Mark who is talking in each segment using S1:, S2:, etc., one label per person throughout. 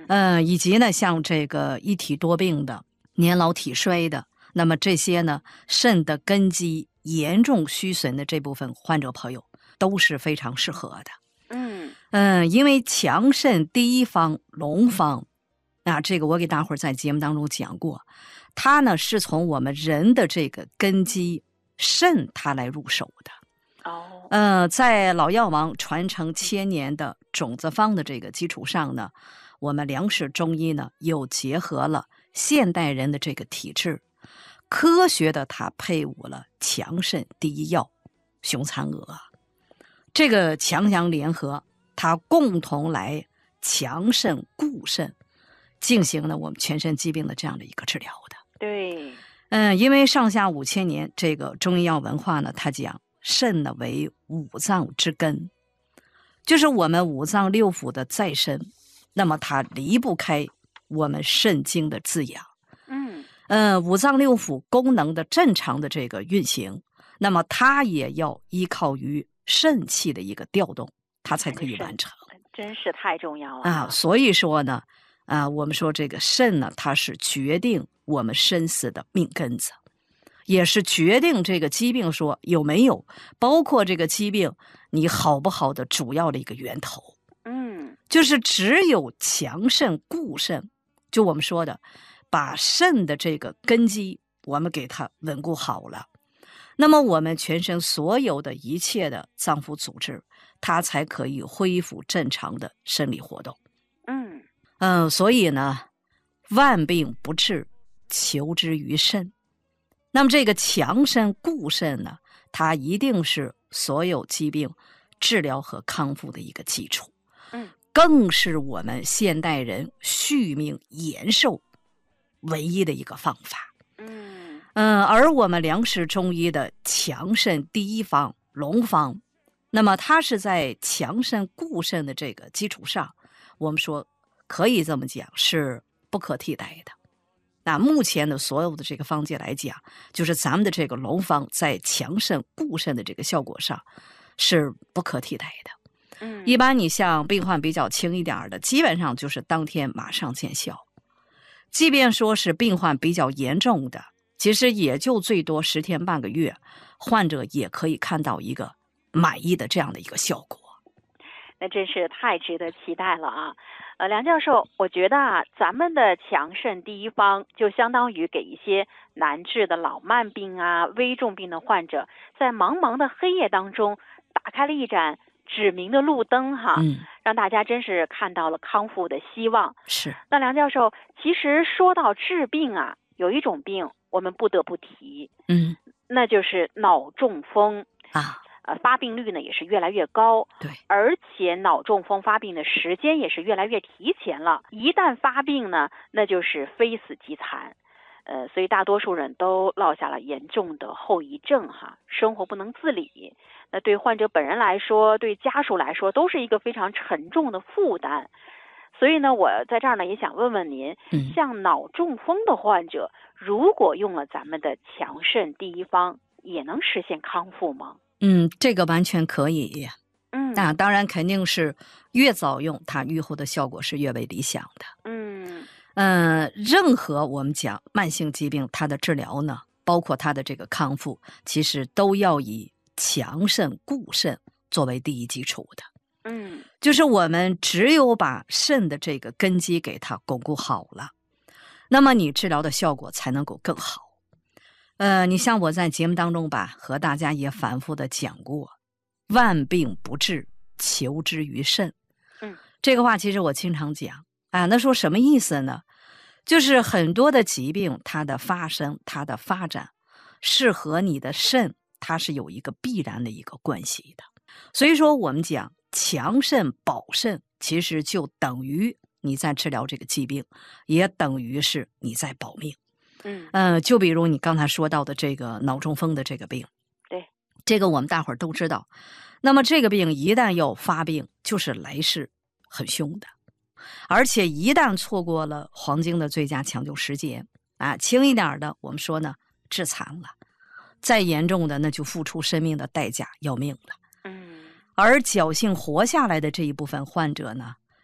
S1: 以及呢像这个一体多病的、年老体衰的，那么这些呢肾的根基严重虚损的这部分患者朋友都是非常适合的。因为强肾第一方龙方这个我给大伙儿在节目当中讲过，它呢是从我们人的这个根基肾它来入手的。在老药王传承1000年的种子方的这个基础上呢，我们梁氏中医呢又结合了现代人的这个体质，科学的它配伍了强肾第一药雄蚕蛾，这个强强联合，它共同来强肾固肾，进行了我们全身疾病的这样的一个治疗的。
S2: 对，
S1: 因为上下5000年这个中医药文化呢，它讲肾呢为五脏之根，就是我们五脏六腑的再生，那么它离不开我们肾经的滋养。五脏六腑功能的正常的这个运行，那么它也要依靠于肾气的一个调动，它才可以完成。
S2: 真是太重要了
S1: 所以说呢，我们说这个肾呢，它是决定我们生死的命根子，也是决定这个疾病说有没有，包括这个疾病你好不好的主要的一个源头。就是只有强肾固肾，就我们说的把肾的这个根基我们给它稳固好了，那么我们全身所有的一切的脏腑组织，它才可以恢复正常的生理活动。所以呢，万病不治，求之于肾。那么这个强肾固肾呢，它一定是所有疾病治疗和康复的一个基础。更是我们现代人续命延寿唯一的一个方法。而我们梁氏中医的强肾第一方龙方，那么它是在强肾固肾的这个基础上，我们说可以这么讲是不可替代的。那目前的所有的这个方剂来讲，就是咱们的这个龙方在强肾固肾的这个效果上是不可替代的。一般你像病患比较轻一点的，基本上就是当天马上见效。即便说是病患比较严重的，其实也就最多10天半个月，患者也可以看到一个满意的这样的一个效果。
S2: 那真是太值得期待了啊！梁教授，我觉得咱们的强肾第一方就相当于给一些难治的老慢病危重病的患者，在茫茫的黑夜当中打开了一盏指明的路灯让大家真是看到了康复的希望。
S1: 是。
S2: 那梁教授，其实说到治病有一种病我们不得不提，那就是脑中风发病率呢也是越来越高，
S1: 对，
S2: 而且脑中风发病的时间也是越来越提前了。一旦发病呢，那就是非死即残。所以大多数人都落下了严重的后遗症生活不能自理。那对患者本人来说，对家属来说，都是一个非常沉重的负担。所以呢，我在这儿呢也想问问您，像脑中风的患者，如果用了咱们的强肾第一方，也能实现康复吗？
S1: 这个完全可以。那当然肯定是越早用，它愈后的效果是越为理想的。任何我们讲慢性疾病，它的治疗呢，包括它的这个康复，其实都要以强肾固肾作为第一基础的。就是我们只有把肾的这个根基给它巩固好了，那么你治疗的效果才能够更好。你像我在节目当中和大家也反复的讲过，万病不治，求之于肾。这个话其实我经常讲那说什么意思呢？就是很多的疾病它的发生，它的发展是和你的肾它是有一个必然的一个关系的。所以说我们讲强肾保肾，其实就等于你在治疗这个疾病，也等于是你在保命。就比如你刚才说到的这个脑中风的这个病，
S2: 对，
S1: 这个我们大伙儿都知道。那么这个病一旦要发病，就是来势很凶的，而且一旦错过了黄金的最佳抢救时间轻一点的我们说呢致残了，再严重的那就付出生命的代价要命了。而侥幸活下来的这一部分患者呢，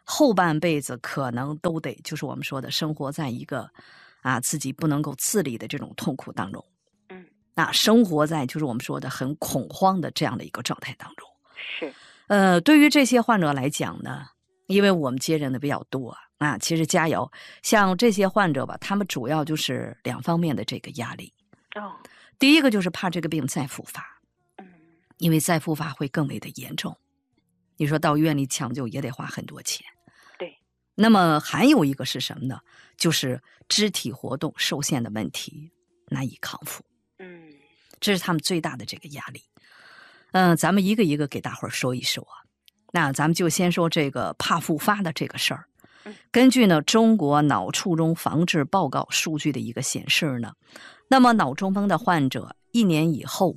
S1: 后半辈子可能都得就是我们说的生活在一个自己不能够自理的这种痛苦当中。生活在就是我们说的很恐慌的这样的一个状态当中。
S2: 是。
S1: 对于这些患者来讲呢，因为我们接诊的比较多其实佳瑶像这些患者吧，他们主要就是2方面的这个压力。第一个就是怕这个病再复发，因为再复发会更为的严重。你说到医院里抢救也得花很多钱。
S2: 对。
S1: 那么还有一个是什么呢？就是肢体活动受限的问题难以康复。这是他们最大的这个压力。咱们一个一个给大伙儿说一说。那咱们就先说这个怕复发的这个事儿。根据呢中国脑卒中防治报告数据的一个显示呢，那么脑中风的患者1年以后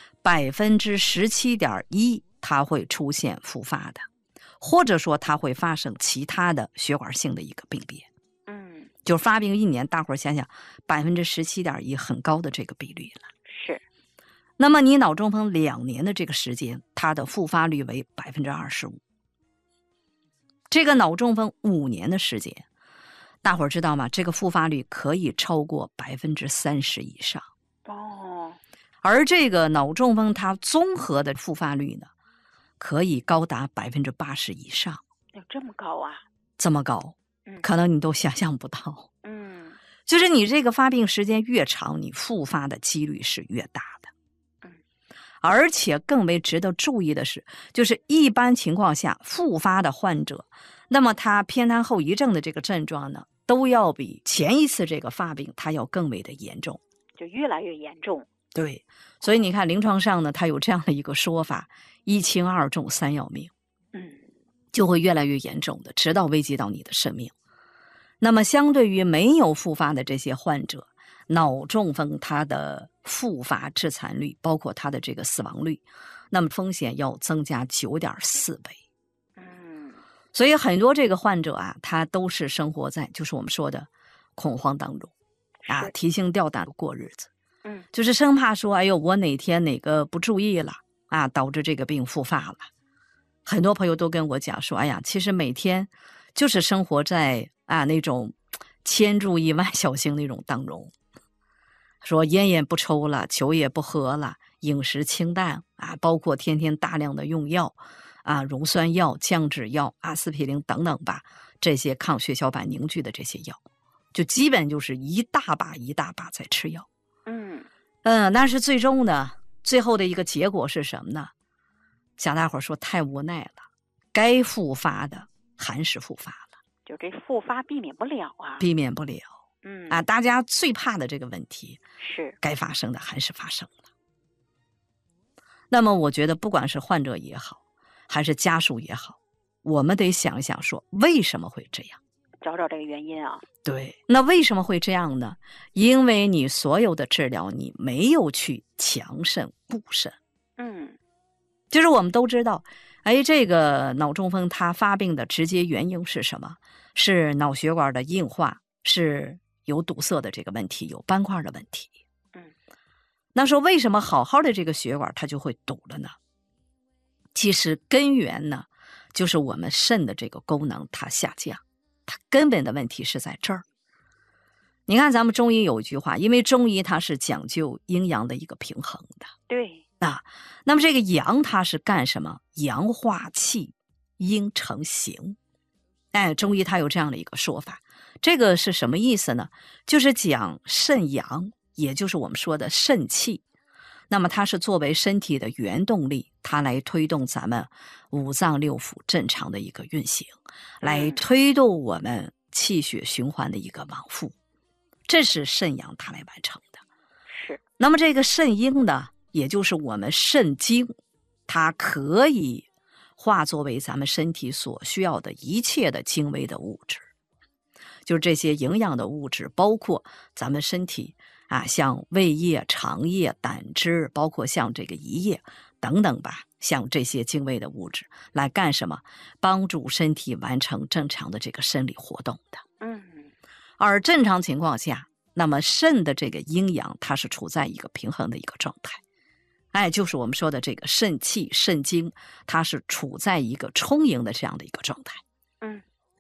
S1: 17.1%它会出现复发的，或者说它会发生其他的血管性的一个病变。就是发病1年，大伙儿想想17.1%很高的这个比率了。
S2: 是。
S1: 那么你脑中风2年的这个时间，它的复发率为25%。这个脑中风5年的时间，大伙儿知道吗？这个复发率可以超过30%以上。而这个脑中风它综合的复发率呢，可以高达80%以上。
S2: 有这么高啊？
S1: 这么高，可能你都想象不到。
S2: 就是
S1: 你这个发病时间越长，你复发的几率是越大的。而且更为值得注意的是，就是一般情况下复发的患者，那么他偏瘫后遗症的这个症状呢，都要比前一次这个发病它要更为的严重，
S2: 就越来越严重。
S1: 对，所以你看临床上呢，它有这样的一个说法：1轻2重3要命。就会越来越严重的，直到危及到你的生命。那么相对于没有复发的这些患者，脑中风它的复发致残率，包括它的这个死亡率，那么风险要增加9.4倍。所以很多这个患者他都是生活在就是我们说的恐慌当中提心吊胆的过日子。就是生怕说，哎呦，我哪天哪个不注意了导致这个病复发了。很多朋友都跟我讲说，哎呀，其实每天就是生活在那种千注意万小心那种当中，说烟也不抽了，酒也不喝了，饮食清淡包括天天大量的用药溶酸药、降脂药、阿司匹林等等吧，这些抗血小板凝聚的这些药，就基本就是一大把一大把在吃药。但是最终呢，最后的一个结果是什么呢？想大伙儿说太无奈了，该复发的还是复发了，
S2: 就这复发避免不了
S1: 避免不了。大家最怕的这个问题
S2: 是
S1: 该发生的还是发生了。那么我觉得不管是患者也好，还是家属也好，我们得想一想说为什么会这样，
S2: 找找这个原因
S1: 对，那为什么会这样呢？因为你所有的治疗你没有去强肾固肾。就是我们都知道，这个脑中风它发病的直接原因是什么？是脑血管的硬化，是有堵塞的这个问题，有斑块的问题。那说为什么好好的这个血管它就会堵了呢？其实根源呢，就是我们肾的这个功能它下降，它根本的问题是在这儿。你看咱们中医有一句话，因为中医它是讲究阴阳的一个平衡的。
S2: 对。
S1: 那么这个阳它是干什么？阳化气，阴成形。中医它有这样的一个说法，这个是什么意思呢？就是讲肾阳，也就是我们说的肾气。那么它是作为身体的原动力，它来推动咱们五脏六腑正常的一个运行，来推动我们气血循环的一个往复，这是肾阳它来完成的。
S2: 是。
S1: 那么这个肾阴呢，也就是我们肾精，它可以化作为咱们身体所需要的一切的精微的物质，就是这些营养的物质，包括咱们身体像胃液、肠液、胆汁，包括像这个胰液等等吧，像这些精微的物质来干什么？帮助身体完成正常的这个生理活动的。而正常情况下，那么肾的这个阴阳它是处在一个平衡的一个状态。就是我们说的这个肾气、肾精，它是处在一个充盈的这样的一个状态。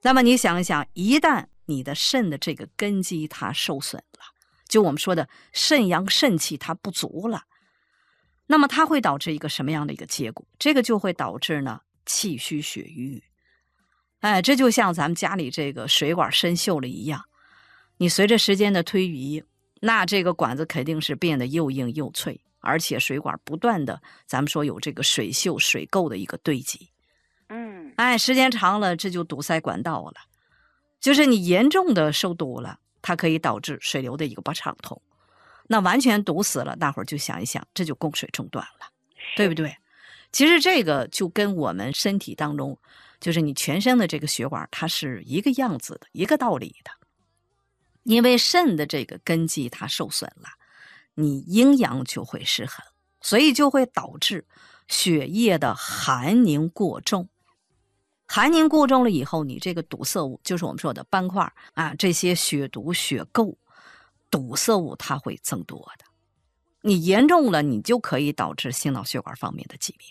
S1: 那么你想一想，一旦你的肾的这个根基它受损了，就我们说的肾阳肾气它不足了，那么它会导致一个什么样的一个结果？这个就会导致呢气虚血瘀。这就像咱们家里这个水管生锈了一样，你随着时间的推移，那这个管子肯定是变得又硬又脆，而且水管不断的，咱们说有这个水锈水垢的一个堆积。时间长了，这就堵塞管道了。就是你严重的受堵了，它可以导致水流的一个不畅通。那完全堵死了，大伙儿就想一想，这就供水中断了，对不对？其实这个就跟我们身体当中，就是你全身的这个血管，它是一个样子的，一个道理的。因为肾的这个根基它受损了，你阴阳就会失衡，所以就会导致血液的寒凝过重。寒凝过重了以后，你这个堵塞物，就是我们说的斑块这些血毒血垢堵塞物它会增多的。你严重了，你就可以导致心脑血管方面的疾病。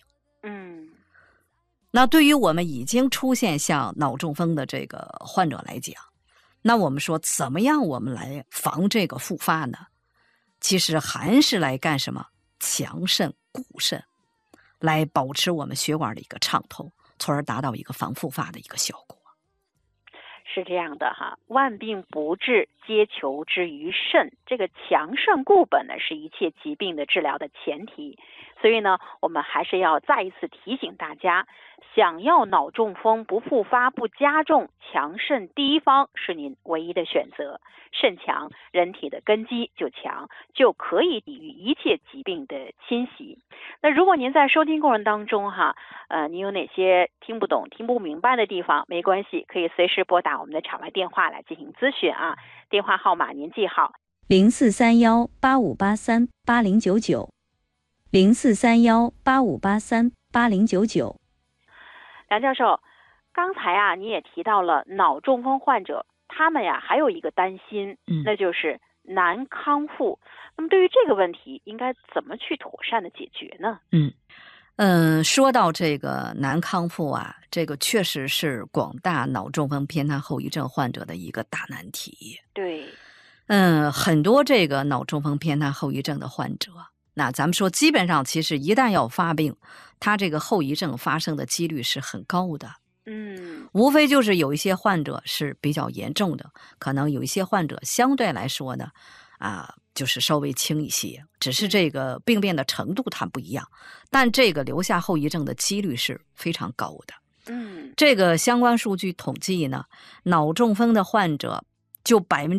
S1: 那对于我们已经出现像脑中风的这个患者来讲，那我们说怎么样我们来防这个复发呢？其实还是来干什么？强肾固肾，来保持我们血管的一个畅通，从而达到一个防复发的一个效果。
S2: 是这样的哈，万病不治皆求之于肾，这个强肾固本呢是一切疾病的治疗的前提。所以呢，我们还是要再一次提醒大家，想要脑中风不复发不加重，强肾第一方是您唯一的选择。肾强，人体的根基就强，就可以抵御一切疾病的侵袭。那如果您在收听过程当中您有哪些听不懂听不明白的地方，没关系，可以随时拨打我们的场外电话来进行咨询电话号码您记好
S3: 043185838090，043185838090。
S2: 梁教授，刚才你也提到了脑中风患者，他们还有一个担心，那就是难康复。那么对于这个问题，应该怎么去妥善的解决呢？
S1: 说到这个难康复这个确实是广大脑中风偏瘫后遗症患者的一个大难题。
S2: 对，
S1: 很多这个脑中风偏瘫后遗症的患者，那咱们说基本上其实一旦要发病，他这个后遗症发生的几率是很高的。无非就是有一些患者是比较严重的，可能有一些患者相对来说呢就是稍微轻一些，只是这个病变的程度它不一样，但这个留下后遗症的几率是非常高的。这个相关数据统计呢，脑中风的患者就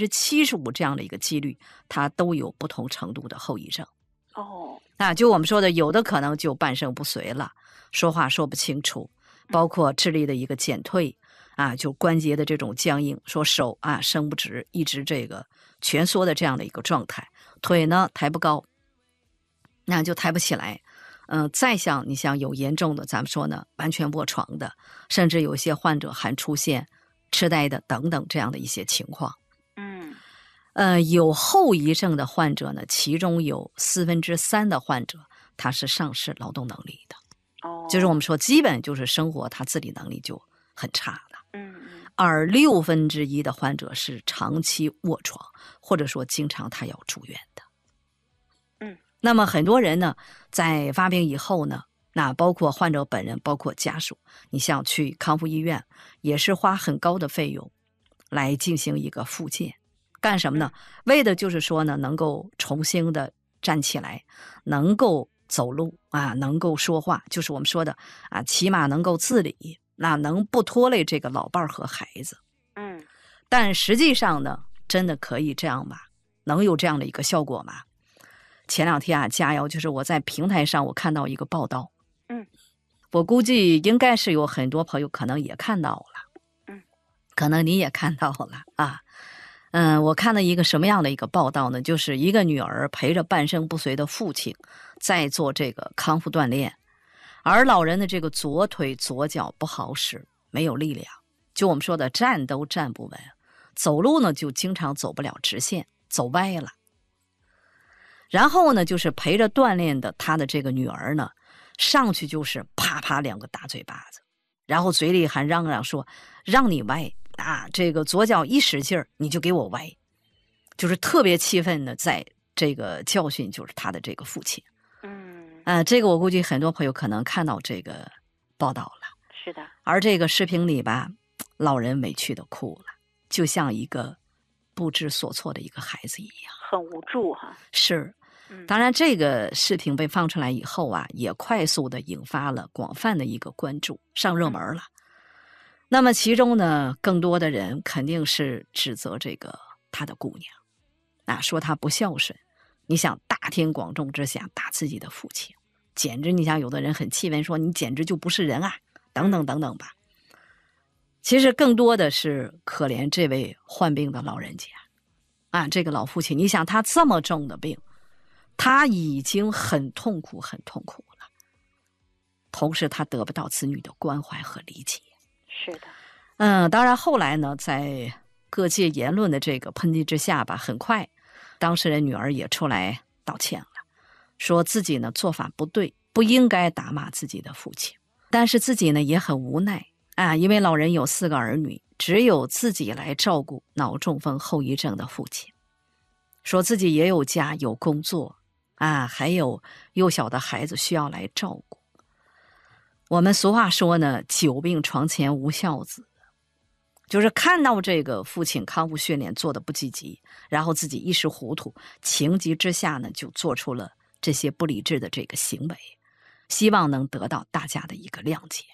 S1: 75%这样的一个几率，它都有不同程度的后遗症。就我们说的，有的可能就半身不遂了，说话说不清楚，包括智力的一个减退就关节的这种僵硬，说手伸不直，一直这个蜷缩的这样的一个状态，腿呢抬不高，那就抬不起来。再像你像有严重的，咱们说呢完全卧床的，甚至有些患者还出现痴呆的等等这样的一些情况。有后遗症的患者呢，其中有3%的患者他是丧失劳动能力的。就是我们说基本就是生活他自理能力就很差了。而1/6的患者是长期卧床，或者说经常他要住院的。那么很多人呢在发病以后呢，那包括患者本人包括家属，你像去康复医院也是花很高的费用来进行一个复健。干什么呢？为的就是说呢，能够重新的站起来，能够走路能够说话，就是我们说的起码能够自理，那能不拖累这个老伴儿和孩子。但实际上呢，真的可以这样吗？能有这样的一个效果吗？前两天佳瑶，就是我在平台上我看到一个报道，我估计应该是有很多朋友可能也看到了，可能你也看到了我看了一个什么样的一个报道呢？就是一个女儿陪着半身不遂的父亲在做这个康复锻炼，而老人的这个左腿左脚不好使，没有力量，就我们说的站都站不稳，走路呢就经常走不了直线，走歪了。然后呢，就是陪着锻炼的他的这个女儿呢，上去就是啪啪2个大嘴巴子，然后嘴里还嚷嚷说让你歪这个左脚一使劲儿，你就给我歪，就是特别气愤的在这个教训就是他的这个父亲。这个我估计很多朋友可能看到这个报道了。
S2: 是的。
S1: 而这个视频里吧，老人委屈的哭了，就像一个不知所措的一个孩子一样，
S2: 很无助哈。
S1: 是。当然这个视频被放出来以后啊，也快速的引发了广泛的一个关注，上热门了。那么其中呢，更多的人肯定是指责这个他的姑娘，说他不孝顺。你想大庭广众之下打自己的父亲，简直你想有的人很气愤说你简直就不是人啊，等等等等吧。其实更多的是可怜这位患病的老人家这个老父亲，你想他这么重的病，他已经很痛苦很痛苦了，同时他得不到子女的关怀和理解。
S2: 是的。
S1: 当然后来呢，在各界言论的这个抨击之下吧，很快当事人女儿也出来道歉了，说自己呢做法不对，不应该打骂自己的父亲，但是自己呢也很无奈因为老人有4个儿女，只有自己来照顾脑中风后遗症的父亲，说自己也有家有工作还有幼小的孩子需要来照顾。我们俗话说呢，久病床前无孝子，就是看到这个父亲康复训练做的不积极，然后自己一时糊涂，情急之下呢就做出了这些不理智的这个行为，希望能得到大家的一个谅解。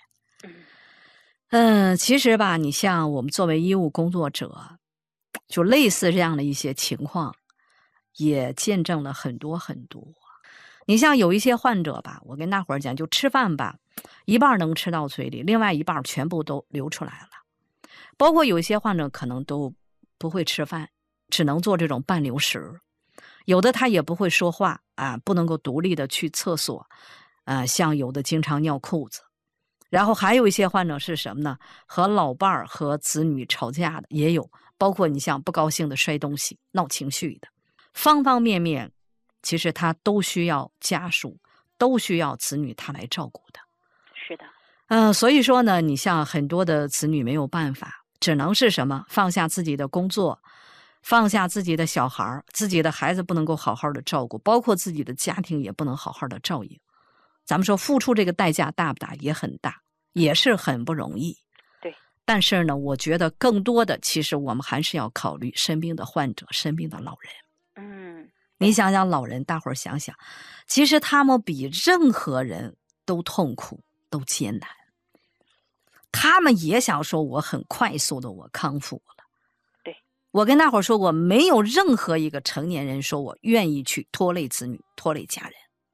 S1: 其实吧，你像我们作为医务工作者，就类似这样的一些情况也见证了很多很多。你像有一些患者吧，我跟大伙儿讲，就吃饭吧，一半能吃到嘴里，另外一半全部都流出来了。包括有一些患者可能都不会吃饭，只能做这种半流食，有的他也不会说话不能够独立的去厕所像有的经常尿裤子。然后还有一些患者是什么呢？和老伴儿和子女吵架的也有，包括你像不高兴的摔东西、闹情绪的，方方面面，其实他都需要家属，都需要子女他来照顾的。
S2: 是的。
S1: 所以说呢，你像很多的子女没有办法，只能是什么？放下自己的工作，放下自己的小孩，自己的孩子不能够好好的照顾，包括自己的家庭也不能好好的照应。咱们说付出这个代价大不大？也很大，也是很不容易。
S2: 对。
S1: 但是呢，我觉得更多的其实我们还是要考虑生病的患者、生病的老人。你想想老人，大伙儿想想，其实他们比任何人都痛苦、都艰难。他们也想说我很快速的我康复了。
S2: 对。
S1: 我跟大伙儿说过，没有任何一个成年人说我愿意去拖累子女、拖累家人。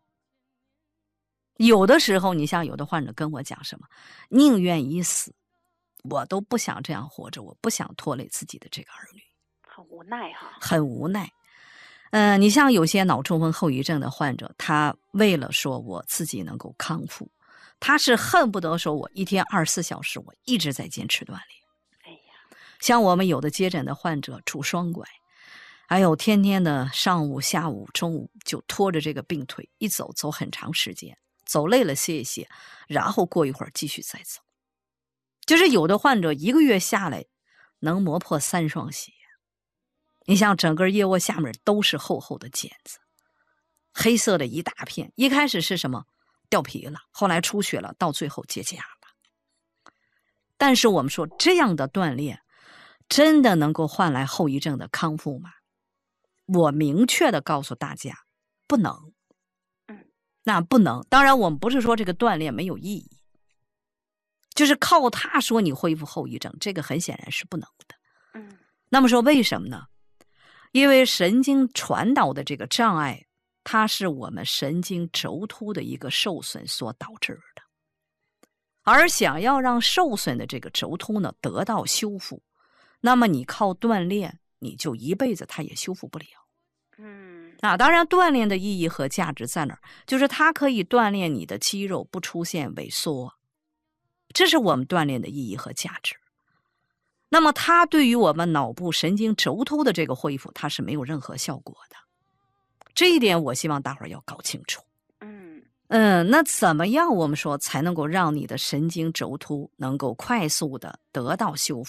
S1: 有的时候你像有的患者跟我讲什么，宁愿一死，我都不想这样活着，我不想拖累自己的这个儿女。
S2: 很无奈哈。很
S1: 无奈。你像有些脑中风后遗症的患者，他为了说我自己能够康复，他是恨不得说我一天24小时我一直在坚持锻炼。像我们有的接诊的患者拄双拐，还有天天的上午、下午、中午就拖着这个病腿一走很长时间，走累了歇一歇，然后过一会儿继续再走。就是有的患者1个月下来能磨破3双鞋。你像整个腋窝下面都是厚厚的茧子，黑色的一大片，一开始是什么？掉皮了，后来出血了，到最后结痂了。但是我们说这样的锻炼真的能够换来后遗症的康复吗？我明确的告诉大家，不能。那不能。当然我们不是说这个锻炼没有意义，就是靠它说你恢复后遗症，这个很显然是不能的。那么说为什么呢？因为神经传导的这个障碍，它是我们神经轴突的一个受损所导致的。而想要让受损的这个轴突呢得到修复，那么你靠锻炼，你就一辈子它也修复不了。当然锻炼的意义和价值在哪儿？就是它可以锻炼你的肌肉不出现萎缩，这是我们锻炼的意义和价值。那么它对于我们脑部神经轴突的这个恢复，它是没有任何效果的。这一点我希望大伙儿要搞清楚。那怎么样我们说才能够让你的神经轴突能够快速的得到修复，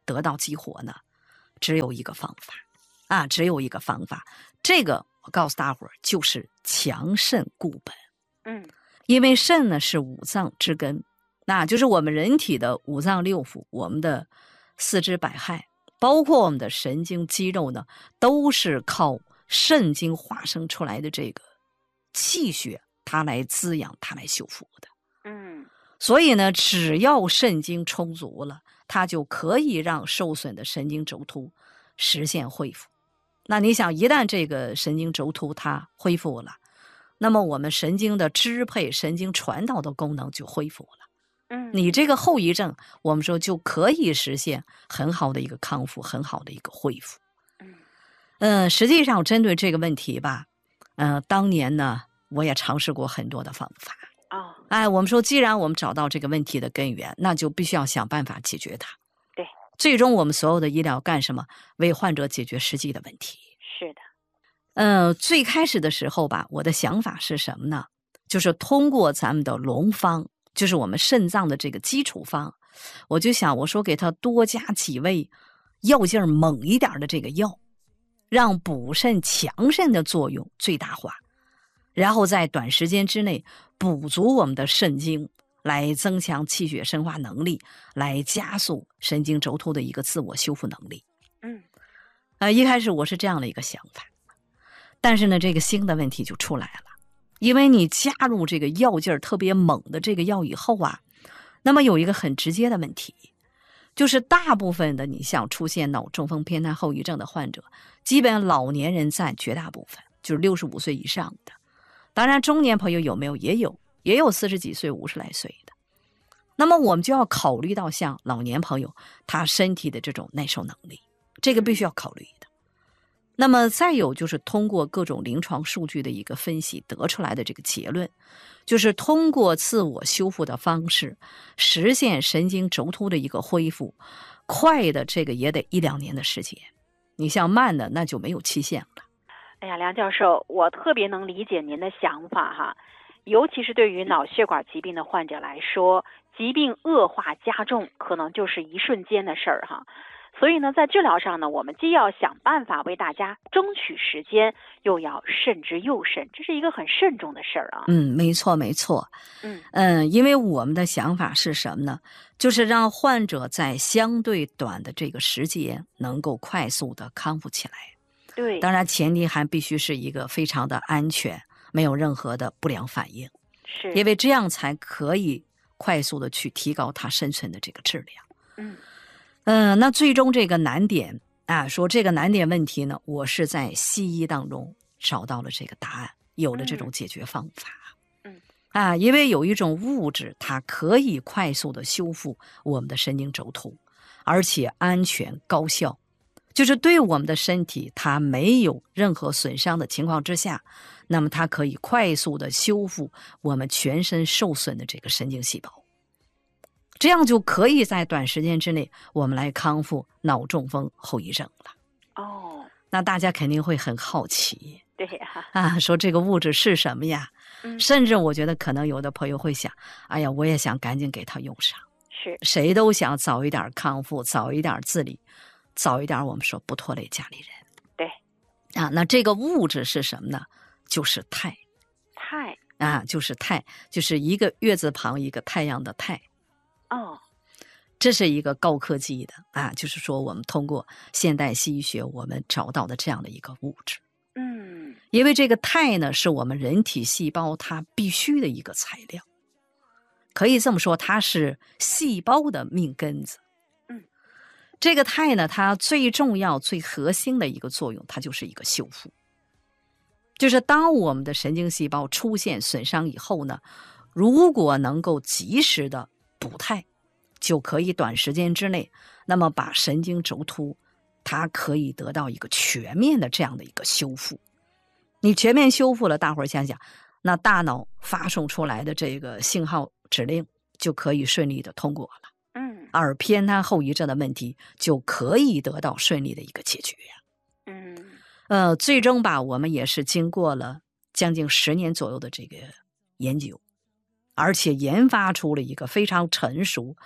S1: 得到激活呢？只有一个方法啊，只有一个方法。这个我告诉大伙儿，就是强肾固本。因为肾呢是五脏之根，那就是我们人体的五脏六腑，我们的四肢百骸，包括我们的神经肌肉呢，都是靠肾经化生出来的这个气血，它来滋养，它来修复的。所以呢，只要肾经充足了，它就可以让受损的神经轴突实现恢复。那你想，一旦这个神经轴突它恢复了，那么我们神经的支配、神经传导的功能就恢复了。你这个后遗症，我们说就可以实现很好的一个康复，很好的一个恢复。实际上针对这个问题吧，当年呢，我也尝试过很多的方法。我们说，既然我们找到这个问题的根源，那就必须要想办法解决它。
S2: 对，
S1: 最终我们所有的医疗干什么？为患者解决实际的问题。
S2: 是的。
S1: 最开始的时候吧，我的想法是什么呢？就是通过咱们的龙方，就是我们肾脏的这个基础方，我就想，我说给他多加几味药劲儿猛一点的这个药，让补肾强肾的作用最大化，然后在短时间之内补足我们的肾精，来增强气血生化能力，来加速神经轴突的一个自我修复能力。一开始我是这样的一个想法，但是呢，这个新的问题就出来了，因为你加入这个药劲儿特别猛的这个药以后啊，那么有一个很直接的问题，就是大部分的你像出现脑中风偏瘫后遗症的患者，基本老年人占绝大部分，就是65岁以上的。当然中年朋友有没有？也有40几岁、50来岁的。那么我们就要考虑到像老年朋友他身体的这种耐受能力，这个必须要考虑的。那么再有就是通过各种临床数据的一个分析得出来的这个结论，就是通过自我修复的方式实现神经轴突的一个恢复，快的这个也得1-2年的时间，你像慢的那就没有期限了。
S2: 哎呀，梁教授，我特别能理解您的想法哈，尤其是对于脑血管疾病的患者来说，疾病恶化加重可能就是一瞬间的事儿哈。所以呢，在治疗上呢，我们既要想办法为大家争取时间，又要慎之又慎，这是一个很慎重的事儿啊。
S1: 没错。因为我们的想法是什么呢？就是让患者在相对短的这个时间能够快速的康复起来。
S2: 对，
S1: 当然前提还必须是一个非常的安全，没有任何的不良反应，
S2: 是
S1: 因为这样才可以快速的去提高他生存的这个质量。那最终这个难点啊，说这个难点问题呢，我是在西医当中找到了这个答案，有了这种解决方法。因为有一种物质，它可以快速的修复我们的神经轴突，而且安全高效，就是对我们的身体它没有任何损伤的情况之下，那么它可以快速的修复我们全身受损的这个神经细胞，这样就可以在短时间之内我们来康复脑中风后遗症了。那大家肯定会很好奇，
S2: 对呀，
S1: 说这个物质是什么呀？甚至我觉得可能有的朋友会想，哎呀，我也想赶紧给他用上。
S2: 是，
S1: 谁都想早一点康复，早一点自理，早一点我们说不拖累家里人。
S2: 对，
S1: 那这个物质是什么呢？就是钛。就是钛，就是一个月字旁一个太阳的钛。这是一个高科技的就是说我们通过现代西医学我们找到的这样的一个物质。因为这个钛呢是我们人体细胞它必须的一个材料，可以这么说，它是细胞的命根子。这个钛呢，它最重要最核心的一个作用，它就是一个修复。就是当我们的神经细胞出现损伤以后呢，如果能够及时的补钛，就可以短时间之内，那么把神经轴突它可以得到一个全面的这样的一个修复。你全面修复了，大伙儿想想，那大脑发送出来的这个信号指令就可以顺利的通过了。而偏瘫后遗症的问题就可以得到顺利的一个解决。最终吧，我们也是经过了将近10年左右的这个研究，而且研发出了一个非常成熟，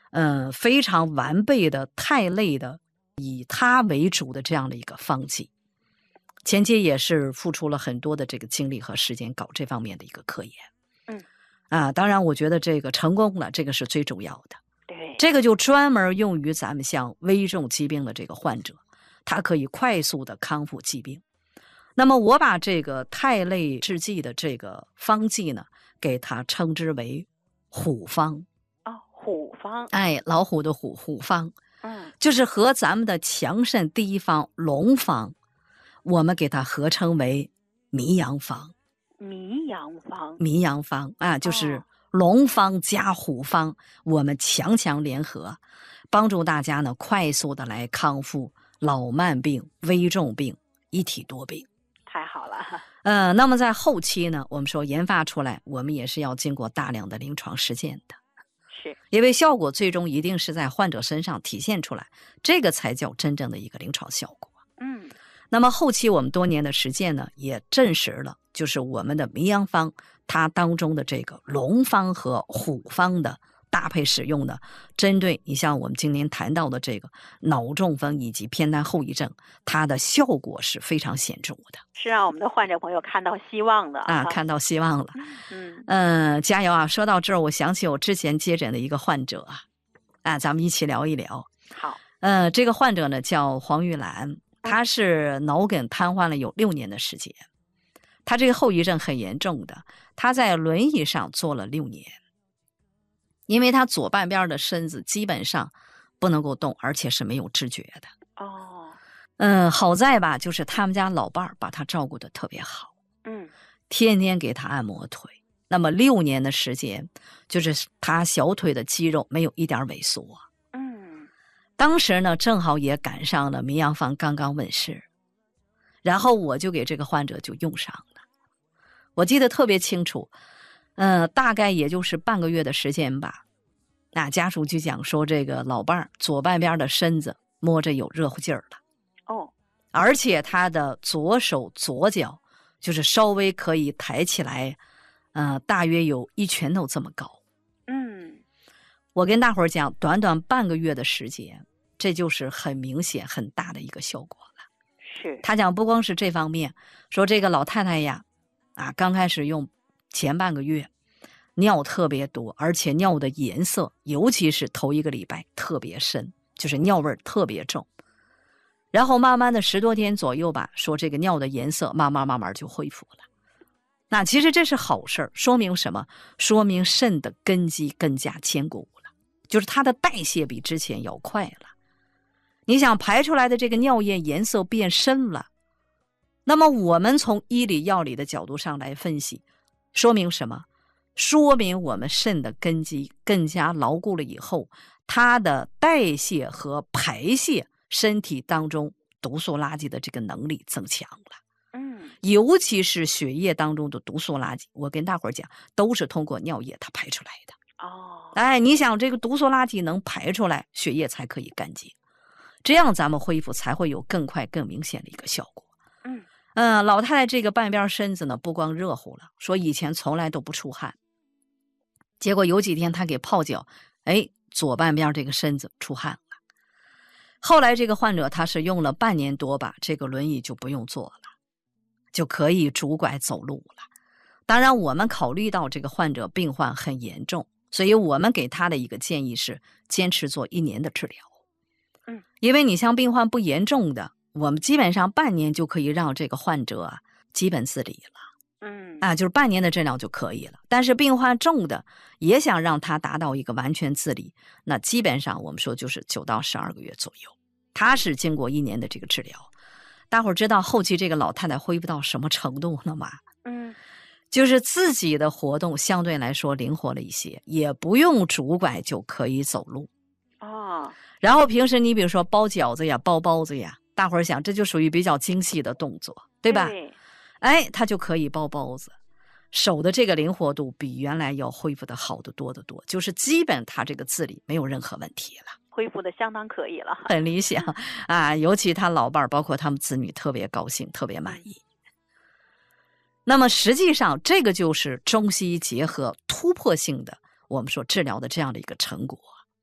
S1: 非常完备的肽类的以它为主的这样的一个方剂。前期也是付出了很多的这个精力和时间搞这方面的一个科研。当然我觉得这个成功了，这个是最重要的。
S2: 对，
S1: 这个就专门用于咱们像危重疾病的这个患者，他可以快速的康复疾病。那么我把这个肽类制剂的这个方剂呢，给它称之为虎方。
S2: 虎方，
S1: 老虎的虎，虎方，就是和咱们的强肾第一方龙方，我们给它合称为迷阳方。迷阳方就是龙方加虎方，我们强联合，帮助大家呢快速的来康复老慢病、危重病、一体多病。
S2: 太好了。
S1: 那么在后期呢，我们说研发出来，我们也是要经过大量的临床实践的。
S2: 是，
S1: 因为效果最终一定是在患者身上体现出来，这个才叫真正的一个临床效果。那么后期我们多年的实践呢，也证实了，就是我们的迷阳方它当中的这个龙方和虎方的搭配使用的，针对你像我们今天谈到的这个脑中风以及偏瘫后遗症，它的效果是非常显著的，
S2: 是让我们的患者朋友看到希望的
S1: 看到希望了。加油啊！说到这儿，我想起我之前接诊的一个患者咱们一起聊一聊。
S2: 好。
S1: 这个患者呢叫黄玉兰，他是脑梗瘫痪了有6年的时间，他这个后遗症很严重的，他在轮椅上坐了6年，因为他左半边的身子基本上不能够动，而且是没有知觉的。好在吧，就是他们家老伴儿把他照顾得特别好，天天给他按摩腿。那么6年的时间，就是他小腿的肌肉没有一点萎缩。当时呢，正好也赶上了迷阳方刚刚问世，然后我就给这个患者就用上了。我记得特别清楚，大概也就是半个月的时间吧。那家属就讲说，这个老伴儿左半边的身子摸着有热乎劲儿了，而且他的左手左脚就是稍微可以抬起来，大约有1拳头这么高。我跟大伙儿讲，短短半个月的时间，这就是很明显很大的一个效果了。
S2: 是，
S1: 他讲不光是这方面，说这个老太太呀，刚开始用前半个月尿特别多，而且尿的颜色，尤其是头1个礼拜特别深，就是尿味特别重。然后慢慢的10多天左右吧，说这个尿的颜色慢慢就恢复了。那其实这是好事儿，说明什么？说明肾的根基更加坚固了，就是它的代谢比之前要快了。你想排出来的这个尿液颜色变深了，那么我们从医理药理的角度上来分析，说明什么？说明我们肾的根基更加牢固了以后，它的代谢和排泄身体当中毒素垃圾的这个能力增强了。尤其是血液当中的毒素垃圾，我跟大伙儿讲，都是通过尿液它排出来的。你想这个毒素垃圾能排出来，血液才可以干净，这样咱们恢复才会有更快更明显的一个效果。老太太这个半边身子呢，不光热乎了，说以前从来都不出汗，结果有几天她给泡脚，左半边这个身子出汗了。后来这个患者他是用了半年多吧，这个轮椅就不用坐了，就可以拄拐走路了。当然我们考虑到这个患者病患很严重，所以我们给他的一个建议是坚持做1年的治疗。因为你像病患不严重的，我们基本上半年就可以让这个患者基本自理了。就是半年的治疗就可以了。但是病患重的也想让他达到一个完全自理，那基本上我们说就是9到12个月左右。他是经过1年的这个治疗。大伙儿知道后期这个老太太恢复到什么程度了吗？就是自己的活动相对来说灵活了一些，也不用拄拐就可以走路。然后平时你比如说包饺子呀、包包子呀，大伙儿想这就属于比较精细的动作，对吧？他就可以包包子，手的这个灵活度比原来要恢复的好得多得多，就是基本他这个自理没有任何问题了，
S2: 恢复的相当可以了，
S1: 很理想尤其他老伴儿包括他们子女特别高兴，特别满意。那么实际上这个就是中西医结合突破性的我们说治疗的这样的一个成果。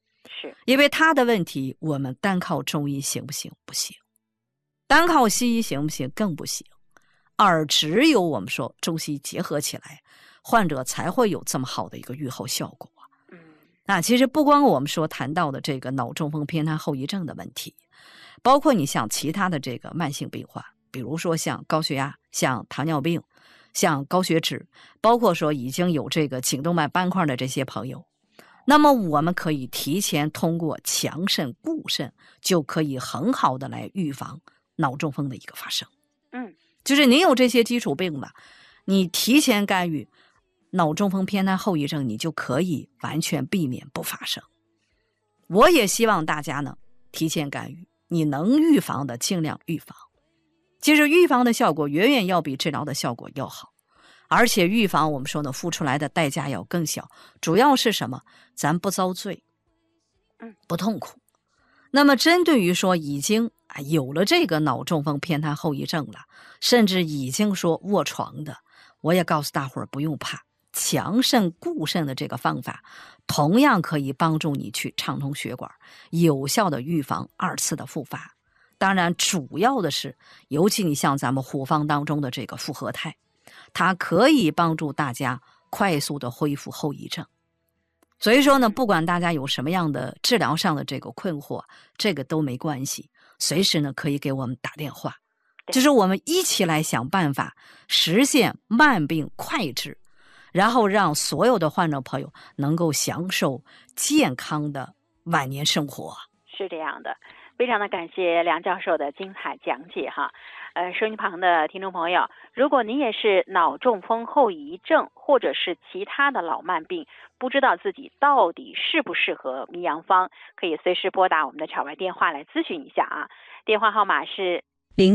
S2: 是，
S1: 因为他的问题，我们单靠中医行不行？不行。单靠西医行不行？更不行。而只有我们说中西医结合起来，患者才会有这么好的一个预后效果。其实不光我们说谈到的这个脑中风偏瘫后遗症的问题，包括你像其他的这个慢性病患，比如说像高血压、像糖尿病、像高血脂，包括说已经有这个颈动脉斑块的这些朋友，那么我们可以提前通过强肾固肾，就可以很好的来预防脑中风的一个发生。就是你有这些基础病吧，你提前干预脑中风偏瘫后遗症，你就可以完全避免不发生。我也希望大家呢提前干预，你能预防的尽量预防。其实预防的效果远远要比治疗的效果要好，而且预防我们说呢付出来的代价要更小。主要是什么？咱不遭罪，不痛苦。那么针对于说已经有了这个脑中风偏瘫后遗症了，甚至已经说卧床的，我也告诉大伙儿不用怕，强肾固肾的这个方法同样可以帮助你去畅通血管，有效的预防2次的复发。当然主要的是，尤其你像咱们虎方当中的这个复合肽，它可以帮助大家快速的恢复后遗症。所以说呢，不管大家有什么样的治疗上的这个困惑，这个都没关系，随时呢可以给我们打电话，就是我们一起来想办法实现慢病快治，然后让所有的患者朋友能够享受健康的晚年生活。
S2: 是这样的，非常的感谢梁教授的精彩讲解哈。收音旁的听众朋友，如果您也是脑中风后遗症或者是其他的老慢病，不知道自己到底适不适合迷阳方，可以随时拨打我们的场外电话来咨询一下啊。电话号码是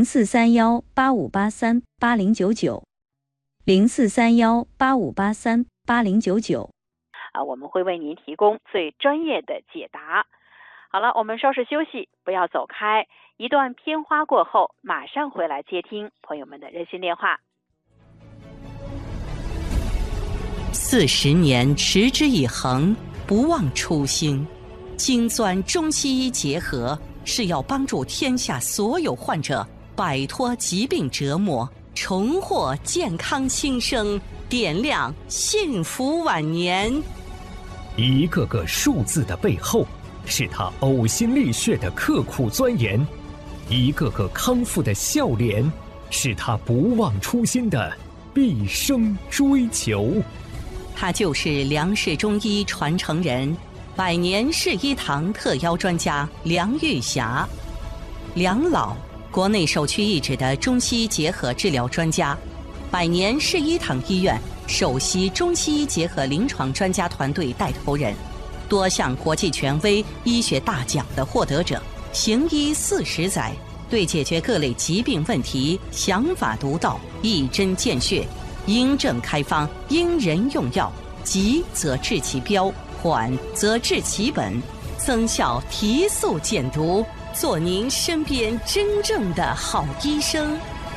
S3: 043185838090，043185838090。
S2: 我们会为您提供最专业的解答。好了，我们稍事休息，不要走开。一段片花过后，马上回来接听朋友们的热线电话。
S4: 40年持之以恒，不忘初心，精钻中西医结合，是要帮助天下所有患者摆脱疾病折磨，重获健康新生，点亮幸福晚年。
S5: 一个个数字的背后，是他呕心沥血的刻苦钻研；一个个康复的笑脸，是他不忘初心的毕生追求。
S4: 他就是梁氏中医传承人，百年世医堂特邀专家梁玉霞。梁老，国内首屈一指的中西医结合治疗专家，百年世医堂医院首席中西医结合临床专家团队带头人，多项国际权威医学大奖的获得者，行医40载，对解决各类疾病问题想法独到，一针见血，因症开方，因人用药，急则治其标，缓则治其本，增效提速减毒，做您身边真正的好医生。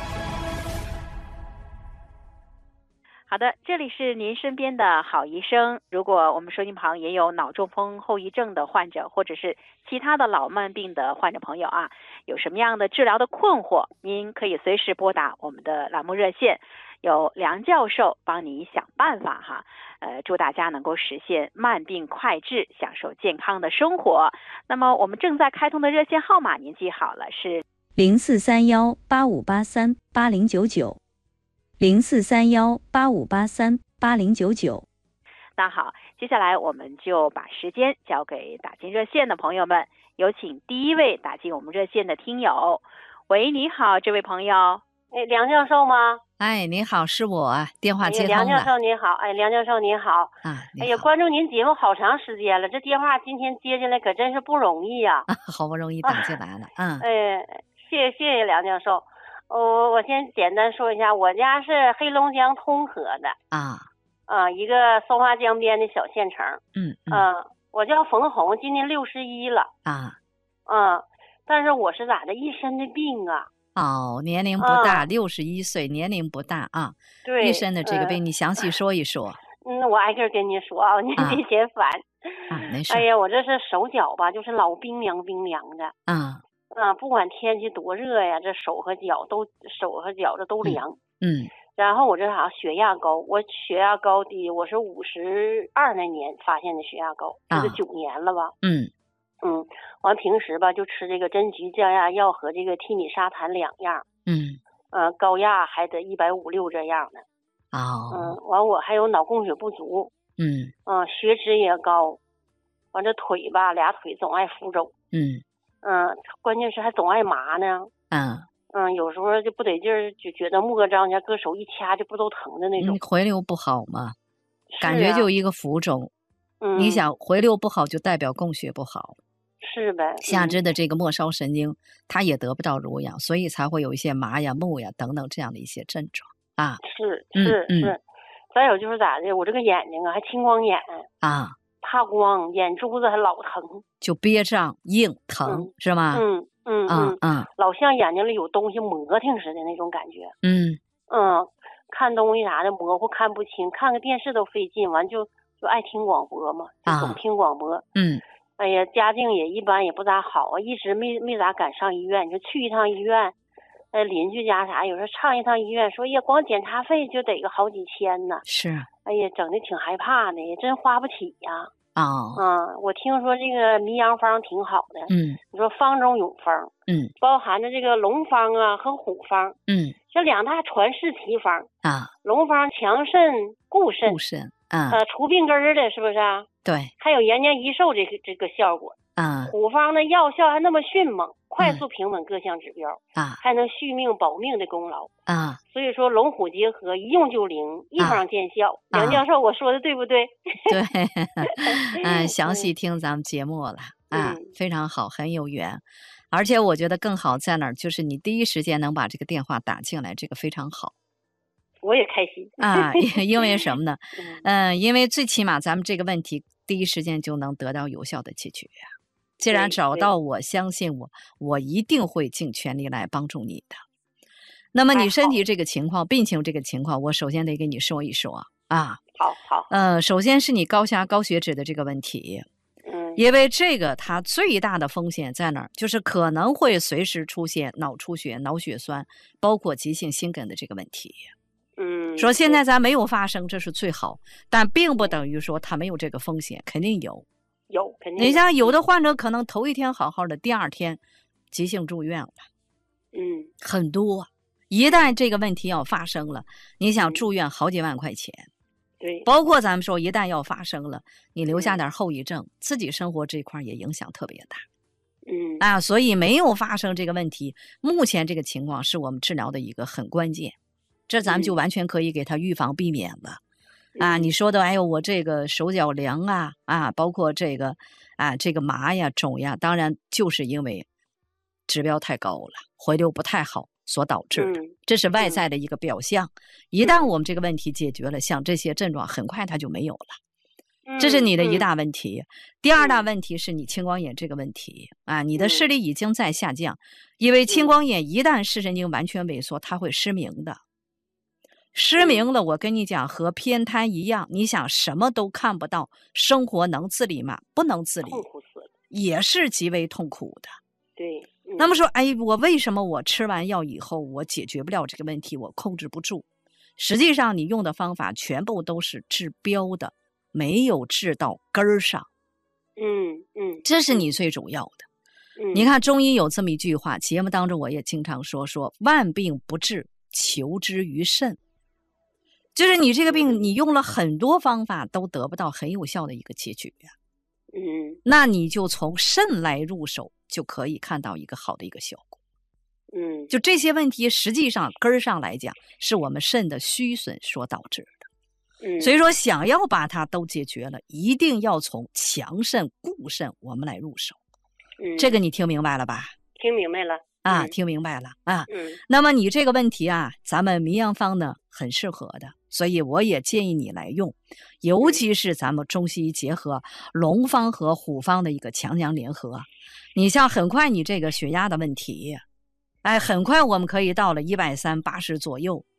S2: 好的，这里是您身边的好医生。如果我们收音旁也有脑中风后遗症的患者，或者是其他的老慢病的患者朋友啊，有什么样的治疗的困惑，您可以随时拨打我们的栏目热线，有梁教授帮你想办法哈。祝大家能够实现慢病快治，享受健康的生活。那么我们正在开通的热线号码您记好了，是
S3: 043185838090，043185838090。
S2: 那好，接下来我们就把时间交给打进热线的朋友们，有请第一位打进我们热线的听友。喂，你好，这位朋友。
S6: 梁教授吗？
S1: 您好，是我，电话接通了。
S6: 梁教授您好，梁教授您好。关注您节目好长时间了，这电话今天接进来可真是不容易呀。
S1: 好不容易打进来了。
S6: 谢谢梁教授。我先简单说一下，我家是黑龙江通河的一个松花江边的小县城。我叫冯红，今年61了。但是我是咋的，一身的病啊。
S1: 年龄不大，61岁，年龄不大啊。
S6: 对，
S1: 一身的这个病，你详细说一说。
S6: 我挨个跟您说啊，您别嫌烦。
S1: 没事。
S6: 哎呀，我这是手脚吧，就是老冰凉冰凉的。不管天气多热呀，这手和脚这都凉。然后我这血压高，我血压高低，我是52那年发现的血压高，这个9年了吧。完平时吧就吃这个针菊降压药和这个替米沙坦2样。高压还得150-160这样的。完我还有脑供血不足。血脂也高。完这腿吧，俩腿总爱浮肿。关键是还总爱麻呢。有时候就不得劲儿，就觉得莫张家搁手一掐就不都疼的那种。
S1: 回流不好嘛，感觉就一个浮肿。你想回流不好，就代表供血不好。
S6: 是呗。
S1: 下肢的这个末梢神经，它也得不到濡养，所以才会有一些麻呀、木呀等等这样的一些症状啊。
S6: 是。再有就是咋的，我这个眼睛还青光眼怕光，眼珠子还老疼，
S1: 就憋胀、硬、疼，是吗？
S6: 老像眼睛里有东西磨挺似的那种感觉。看东西啥的模糊看不清，看个电视都费劲，完就爱听广播嘛，就总听广播。哎呀，家境也一般，也不咋好，一直没咋敢上医院。你说去一趟医院，邻居家啥，有时候上一趟医院，说呀，光检查费就得个好几千呢。
S1: 是。
S6: 哎呀，整的挺害怕的，也真花不起呀。我听说这个迷养方挺好的。你说方中有方。包含着这个龙方啊和虎方。这2大传世奇方。龙方强肾固肾。除病根儿的，是不是啊？
S1: 对。
S6: 还有延年益寿这个效果。虎方的药效还那么迅猛，快速平稳各项指标。还能续命保命的功劳。所以说龙虎结合，一用就灵，一方见效。梁教授，我说的对不对？
S1: 对。详细听咱们节目了。非常好，很有缘。而且我觉得更好在哪儿，就是你第一时间能把这个电话打进来，这个非常好。
S6: 我也开心。
S1: 因为什么呢？因为最起码咱们这个问题第一时间就能得到有效的解决呀。既然找到我，相信我一定会尽全力来帮助你的。那么你身体这个情况，病情这个情况，我首先得给你说一说啊。
S6: 好。
S1: 首先是你高血脂的这个问题。因为这个它最大的风险在哪儿？就是可能会随时出现脑出血、脑血栓，包括急性心梗的这个问题。说现在咱没有发生，这是最好，但并不等于说它没有这个风险，肯定有。
S6: 肯定有。
S1: 你像有的患者可能头一天好好的，第2天急性住院了。很多。一旦这个问题要发生了，你想住院好几万块钱。
S6: 对。
S1: 包括咱们说一旦要发生了，你留下点后遗症，自己生活这块也影响特别大。所以没有发生这个问题，目前这个情况是我们治疗的一个很关键，这咱们就完全可以给他预防避免了。你说的，哎呦，我这个手脚凉包括这个麻呀、肿呀，当然就是因为指标太高了，回流不太好所导致的，这是外在的一个表象。一旦我们这个问题解决了，像这些症状很快它就没有了。这是你的一大问题。第2大问题是你青光眼这个问题你的视力已经在下降，因为青光眼一旦视神经完全萎缩，它会失明的。失明了，我跟你讲，和偏瘫一样，你想什么都看不到，生活能自理吗？不能自理，
S6: 痛苦死了，
S1: 也是极为痛苦的。
S6: 对。
S1: 那么说，我为什么我吃完药以后我解决不了这个问题，我控制不住？实际上你用的方法全部都是治标的，没有治到根儿上。这是你最主要的。你看中医有这么一句话，节目当中我也经常说万病不治，求之于肾。就是你这个病，你用了很多方法都得不到很有效的一个解决。那你就从肾来入手，就可以看到一个好的一个效果。就这些问题实际上根儿上来讲是我们肾的虚损所导致的。所以说想要把它都解决了，一定要从强肾固肾我们来入手。这个你听明白了吧？
S6: 听明白了。
S1: 听明白了那么你这个问题咱们迷养方呢很适合的，所以我也建议你来用，尤其是咱们中西医结合龙方和虎方的一个强强联合。你像很快你这个血压的问题很快我们可以到了130/80左右，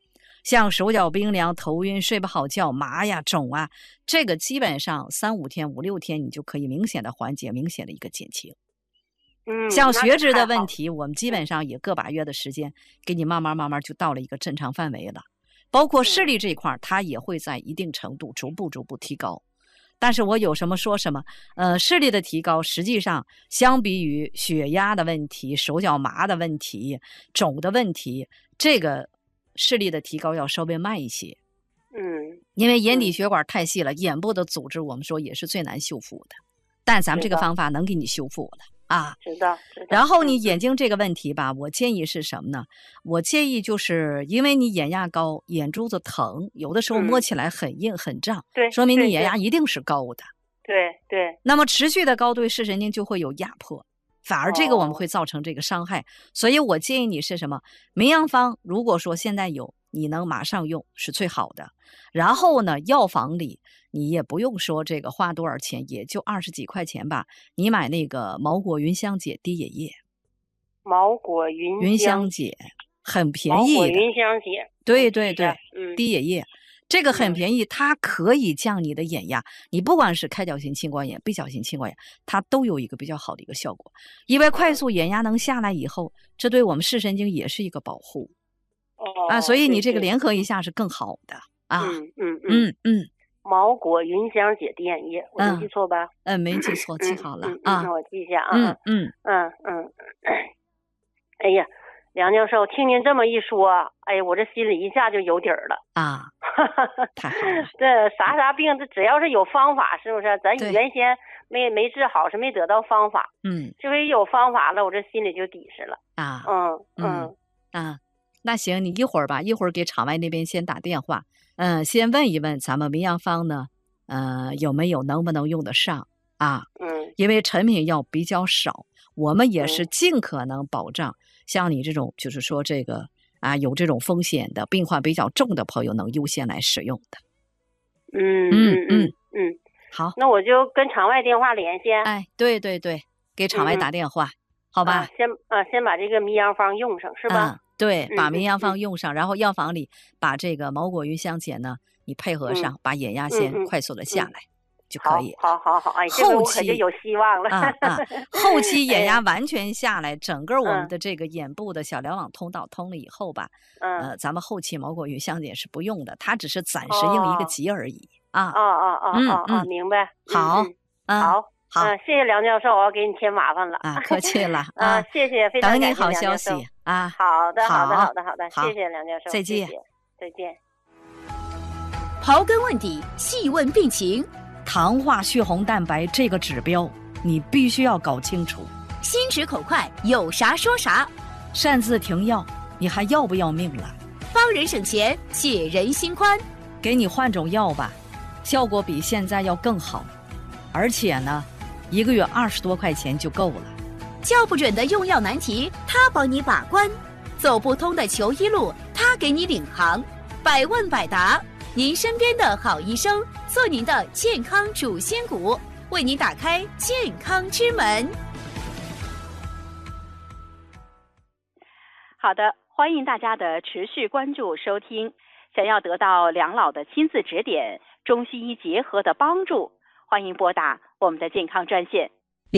S1: 像手脚冰凉、头晕、睡不好觉、麻呀、肿啊，这个基本上3、5天、5、6天，你就可以明显的缓解，明显的一个减轻。像血脂的问题，我们基本上也个把月的时间，给你慢慢就到了一个正常范围了。包括视力这一块，它也会在一定程度逐步提高。但是我有什么说什么，视力的提高，实际上相比于血压的问题、手脚麻的问题、肿的问题，这个视力的提高要稍微慢一些。因为眼底血管太细了，眼部的组织我们说也是最难修复的，但咱们这个方法能给你修复了啊。
S6: 知道。
S1: 然后你眼睛这个问题吧，我建议是什么呢？我建议就是因为你眼压高，眼珠子疼，有的时候摸起来很硬很胀，
S6: 对，
S1: 说明你眼压一定是高的。
S6: 对。
S1: 那么持续的高对视神经就会有压迫，反而这个我们会造成这个伤害。所以我建议你是什么？绵阳方如果说现在有，你能马上用是最好的。然后呢，药房里你也不用说这个花多少钱，也就20几块钱吧。你买那个毛果云香解滴眼液，
S6: 毛果云香解
S1: 很便宜的。毛果
S6: 云香解，
S1: 对，滴眼液，这个很便宜，它可以降你的眼压。你不管是开角性青光眼、闭角性青光眼，它都有一个比较好的一个效果。因为快速眼压能下来以后，这对我们视神经也是一个保护。所以你这个联合一下是更好的啊。
S6: 毛果云香解滴眼液，我没记错吧？
S1: 没记错，记好了
S6: 啊。那我记一下啊。哎呀，梁教授，听您这么一说，哎呀，我这心里一下就有底儿了
S1: 啊。太好了。
S6: 这啥病，这只要是有方法，是不是？咱原先没治好，是没得到方法。这回有方法了，我这心里就底实了
S1: 啊。那行，你一会儿给场外那边先打电话，先问一问咱们绵阳方呢，有没有能不能用得上啊？因为成品药比较少，我们也是尽可能保障像你这种就是说这个有这种风险的病患比较重的朋友能优先来使用的。好，
S6: 那我就跟场外电话连线。
S1: 对，给场外打电话，好吧？
S6: 先把这个绵阳方用上，是吧？
S1: 对，把绵阳方用上，然后药房里把这个毛果云香解呢，你配合上，把眼压先快速的下来就可以。
S6: 好，哎，
S1: 后期
S6: 就有希望了。
S1: 后期眼压完全下来，整个我们的这个眼部的小梁网通道通了以后吧，咱们后期毛果云香解是不用的，它只是暂时应一个急而已啊。
S6: 明白。
S1: 好，
S6: 谢谢梁教授，我要给你添麻烦了
S1: 客气了
S6: 谢谢，非常感谢
S1: 等你好消息啊。
S6: 好的，谢谢梁教授，
S1: 再见。
S7: 刨根问底，细问病情，
S1: 糖化血红蛋白这个指标你必须要搞清楚。
S7: 心直口快，有啥说啥。
S1: 擅自停药，你还要不要命了？
S7: 帮人省钱，解人心宽。
S1: 给你换种药吧，效果比现在要更好，而且呢1个月20多块钱就够了。
S7: 叫不准的用药难题，他帮你把关；走不通的求医路，他给你领航。百问百答，您身边的好医生，做您的健康主心骨，为您打开健康之门。
S2: 好的，欢迎大家的持续关注收听。想要得到梁老的亲自指点，中西医结合的帮助，欢迎拨打我们的健康专线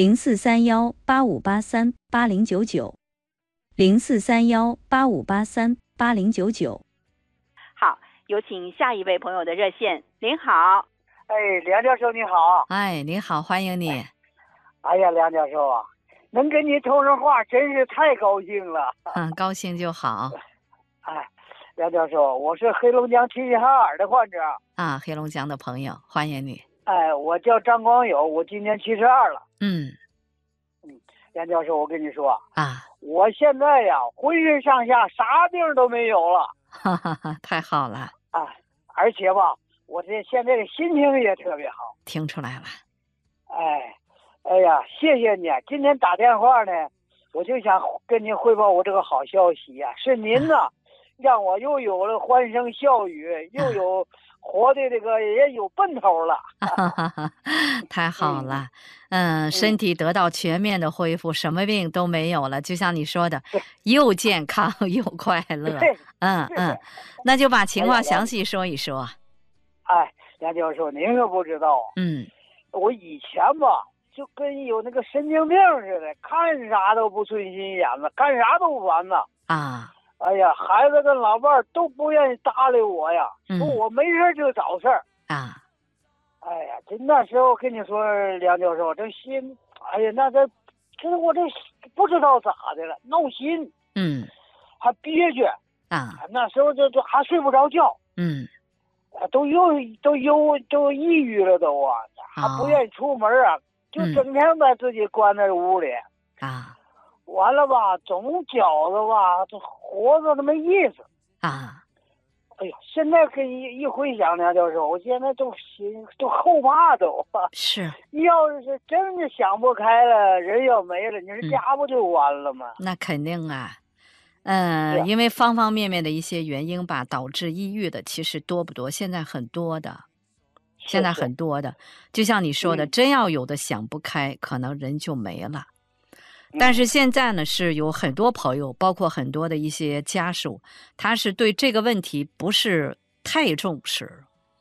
S3: 043185838090043185838090。
S2: 好，有请下一位朋友的热线。您好。
S8: 梁教授你好。
S1: 您好，欢迎你。
S8: 哎呀，梁教授啊，能跟你通上话真是太高兴了。
S1: 高兴就好。
S8: 梁教授，我是黑龙江齐齐哈尔的患者
S1: 黑龙江的朋友，欢迎你。
S8: 我叫张光友，我今年72了。梁教授，我跟你说我现在呀浑身上下啥病都没有了。
S1: 太好了。
S8: 而且吧，我现在的心情也特别好。
S1: 听出来了。
S8: 哎呀，谢谢你！今天打电话呢，我就想跟您汇报我这个好消息呀，是您呢让我又有了欢声笑语，又有活的这个也有奔头了。
S1: 太好了，身体得到全面的恢复，什么病都没有了，就像你说的，又健康又快乐。那就把情况详细说一说。
S8: 哎，梁教授，您可不知道，我以前吧就跟有那个神经病似的，看啥都不顺心眼子，干啥都烦呐。哎呀，孩子跟老伴儿都不愿意搭理我呀，说我没事就找事儿。哎呀，这那时候跟你说，梁教授，这心，哎呀，那我这不知道咋的了，闹心，还憋屈那时候就还睡不着觉，都抑郁了都还不愿意出门就整天把自己关在屋里完了吧，总觉着吧，这活着都没意思哎呀，现在跟一回想梁教授，我现在都后怕都
S1: 是。
S8: 要是真的想不开了，人要没了，你说家不就完了吗？
S1: 那肯定因为方方面面的一些原因吧，导致抑郁的其实多不多？现在很多的，就像你说的，真要有的想不开，可能人就没了。但是现在呢，是有很多朋友，包括很多的一些家属，他是对这个问题不是太重视，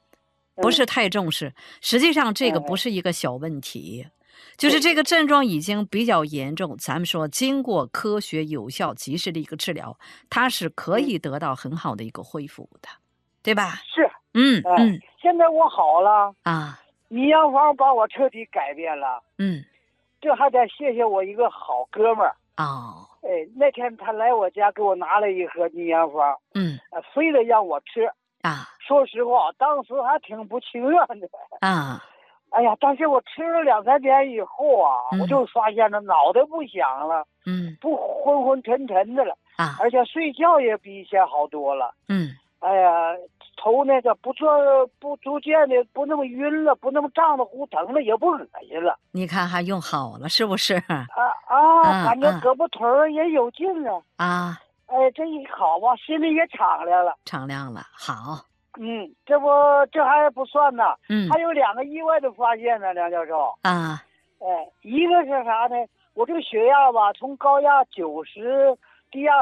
S1: 实际上这个不是一个小问题，就是这个症状已经比较严重，咱们说经过科学有效及时的一个治疗，它是可以得到很好的一个恢复的，对吧？
S8: 是。现在我好了营养方把我彻底改变了。这还得谢谢我一个好哥们儿那天他来我家给我拿了一盒营养方非得让我吃说实话当时还挺不情愿的哎呀，但是我吃了2、3天以后我就发现了脑袋不响了不昏昏沉沉的了而且睡觉也比以前好多了哎呀，头那个不逐渐的不那么晕了，不那么胀得乎疼了，也不恶心了。
S1: 你看还用好了是不是？
S8: 感觉胳膊腿儿也有劲了哎，这一好吧，心里也敞亮了。好。这还不算呢。还有2个意外的发现呢，梁教授。一个是啥呢？我这个血压吧，从高压90，低压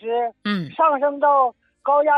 S8: 40，上升到高压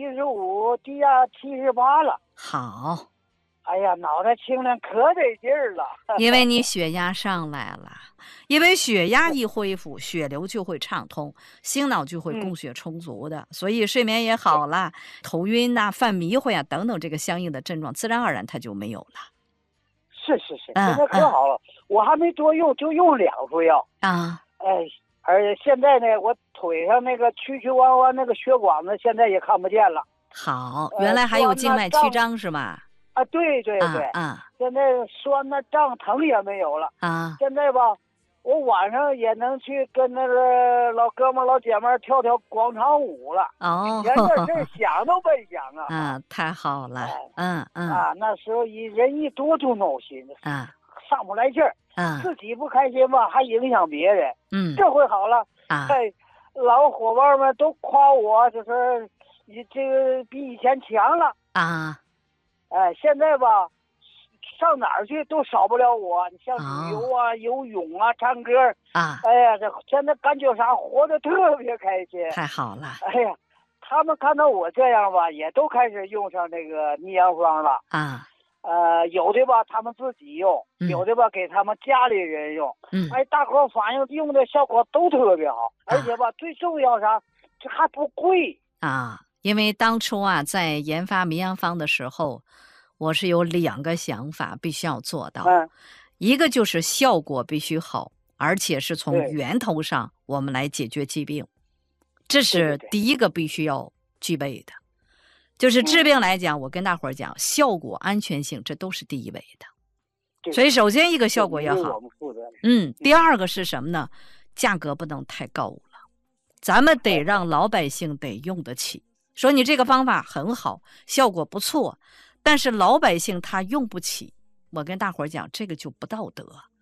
S8: 115，低压78了。
S1: 好，
S8: 哎呀，脑袋清亮可得劲儿了。
S1: 因为你血压上来了，因为血压一恢复，血流就会畅通，心脑就会供血充足的，所以睡眠也好了，头晕犯迷糊等等这个相应的症状，自然而然它就没有了。
S8: 是，现在可好了，我还没多用，就用2副药而且现在呢，我腿上那个曲弯那个血管子现在也看不见了。
S1: 好，原来还有静脉曲张是吧？
S8: 对。现在酸胀疼也没有了现在吧，我晚上也能去跟那个老哥们老姐们跳广场舞了。以前这事想都没想
S1: 太好了。
S8: 那时候人一多就闹心上不来劲儿。自己不开心吧，还影响别人。这回好了老伙伴们都夸我，就说你这个比以前强了现在吧，上哪儿去都少不了我。你像旅游游泳唱歌哎呀，这现在感觉啥，活得特别开心。
S1: 太好了。
S8: 哎呀，他们看到我这样吧，也都开始用上这个逆阳方了有的吧他们自己用，有的吧给他们家里人用大伙反映用的效果都特别好而且吧最重要啥，这还不贵
S1: 因为当初在研发迷阳方的时候，我是有2个想法必须要做到一个就是效果必须好，而且是从源头上我们来解决疾病，这是第一个必须要具备的。就是治病来讲，我跟大伙儿讲，效果、安全性，这都是第一位的。所以首先一个效果要好，第2个是什么呢？价格不能太高了，咱们得让老百姓得用得起。说你这个方法很好，效果不错，但是老百姓他用不起，我跟大伙儿讲，这个就不道德。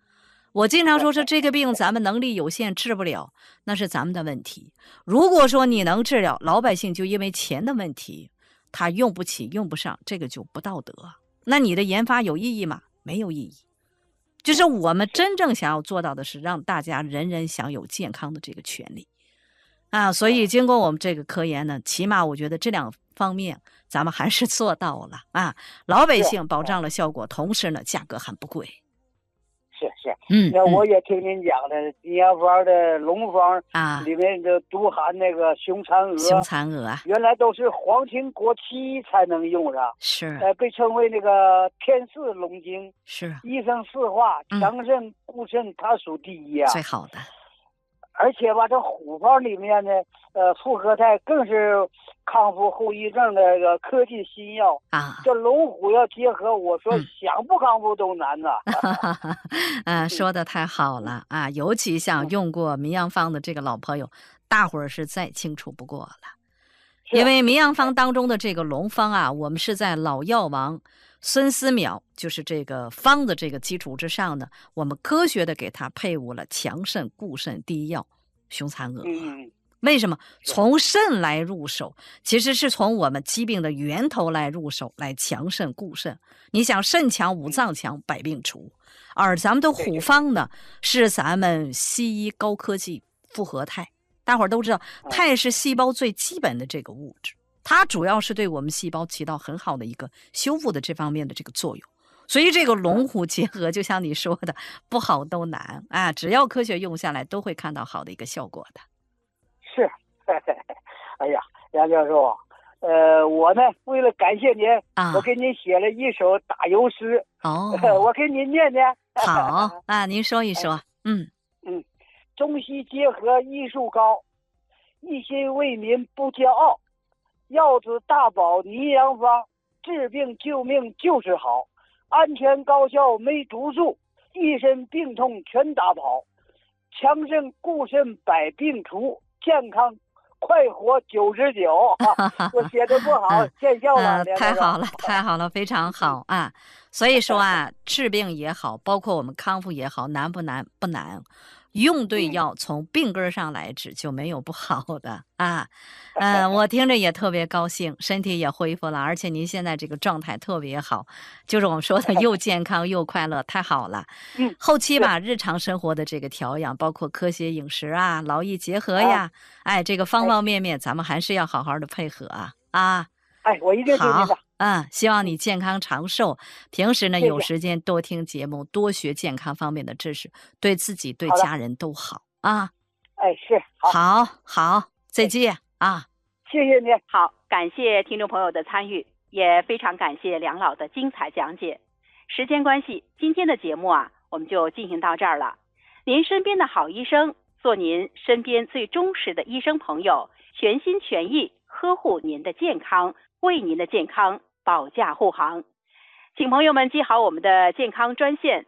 S1: 我经常说这个病咱们能力有限治不了，那是咱们的问题。如果说你能治疗，老百姓就因为钱的问题，他用不起用不上，这个就不道德。那你的研发有意义吗？没有意义。就是我们真正想要做到的是让大家人人享有健康的这个权利啊。所以经过我们这个科研呢，起码我觉得这两方面咱们还是做到了啊。老百姓保障了效果，同时呢价格还不贵。
S8: 是，那我也听您讲的营养方的龙方
S1: 啊，
S8: 里面就独含那个雄蚕蛾。
S1: 雄蚕蛾啊，
S8: 原来都是皇亲国戚才能用上，
S1: 是
S8: 被称为那个天赐龙精，
S1: 是
S8: 医生四化，强肾固肾，它属第一啊，
S1: 最好的。
S8: 而且吧，这虎方里面呢，复合肽更是康复后遗症的这个科技新药啊。这龙虎要结合，我说想不康复都难呐。
S1: 说的太好了啊！尤其像用过民药方的这个老朋友，大伙儿是再清楚不过了。因为民药方当中的这个龙方啊，我们是在老药王孙思邈就是这个方的这个基础之上呢，我们科学的给它配伍了强肾固肾第一药雄蚕蛾。为什么从肾来入手？其实是从我们疾病的源头来入手，来强肾固肾。你想肾强五脏强，百病除。而咱们的虎方呢，是咱们西医高科技复合肽。大伙儿都知道，肽是细胞最基本的这个物质，它主要是对我们细胞起到很好的一个修复的这方面的这个作用。所以这个龙虎结合，就像你说的，不好都难啊！只要科学用下来，都会看到好的一个效果的。
S8: 是，哎呀，杨教授，我呢为了感谢您，我给您写了一首打油诗。我给您念念。
S1: 好啊，您说一说。
S8: 中西结合医术高，一心为民不骄傲。药子大宝泥洋方，治病救命就是好。安全高效没毒素，一身病痛全打跑。强肾固肾百病除，健康快活99。我写的不好，见笑了。
S1: 太好了，太好了，非常好啊！所以说啊，治病也好，包括我们康复也好，难不难？不难。用对药，从病根上来治，就没有不好的啊。我听着也特别高兴，身体也恢复了，而且您现在这个状态特别好，就是我们说的又健康又快乐，太好了。后期吧，日常生活的这个调养，包括科学饮食啊、劳逸结合呀，这个方方面面，咱们还是要好好的配合啊。
S8: 我一定听您的。
S1: 希望你健康长寿。平时呢，有时间多听节目，多学健康方面的知识，对自己对家人都好啊。
S8: 是
S1: 好，再见啊！
S8: 谢谢您。
S2: 好，感谢听众朋友的参与，也非常感谢梁老的精彩讲解。时间关系，今天的节目我们就进行到这儿了。您身边的好医生，做您身边最忠实的医生朋友，全心全意呵护您的健康，为您的健康保驾护航。请朋友们记好我们的健康专线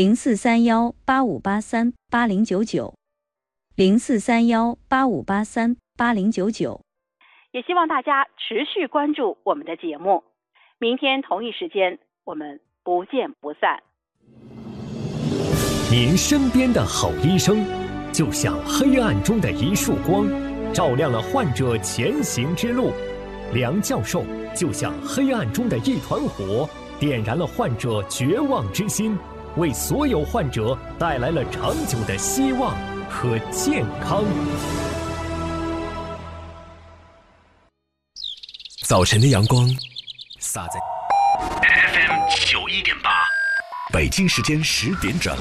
S3: 043185838090，043185838090。
S2: 也希望大家持续关注我们的节目。明天同一时间，我们不见不散。
S5: 您身边的好医生，就像黑暗中的一束光，照亮了患者前行之路。梁教授就像黑暗中的一团火，点燃了患者绝望之心，为所有患者带来了长久的希望和健康。
S9: 早晨的阳光洒在 FM 91.8，北京时间10点整。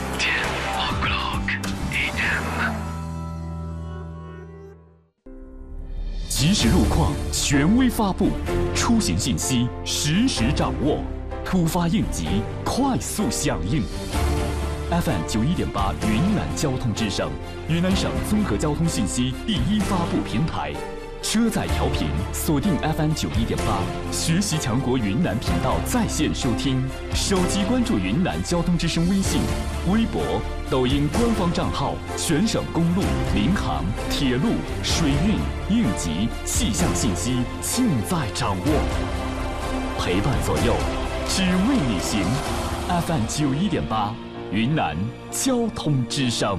S9: 及时路况，权威发布，出行信息实时掌握，突发应急快速响应。FM 91.8云南交通之声，云南省综合交通信息第一发布平台。车载调频锁定 FM 91.8，学习强国云南频道在线收听，手机关注云南交通之声微信、微博、抖音官方账号，全省公路、民航、铁路、水运、应急、气象信息尽在掌握，陪伴左右，只为你行。FM 91.8， 云南交通之声。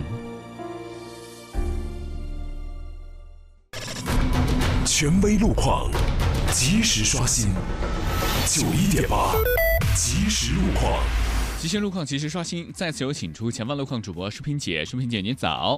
S10: 权威路况，及时刷新。91.8，即时路况。
S11: 极限路况及时刷新，再次有请出前方路况主播舒萍姐。舒萍姐，您早。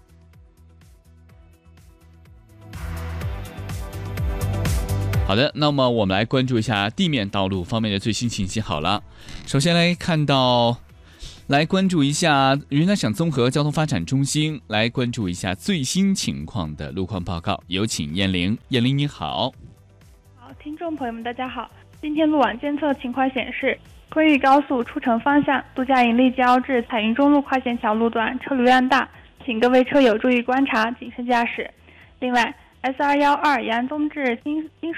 S11: 好的，那么我们来关注一下地面道路方面的最新信息。好了，首先来关注一下云南省综合交通发展中心，来关注一下最新情况的路况报告。有请燕玲。燕玲你好。
S12: 好，听众朋友们大家好。今天路网监测情况显示，昆玉高速出城方向度假营立交至彩云中路跨线桥路段车流量大，请各位车友注意观察，谨慎驾驶。另外 S212 延安东至金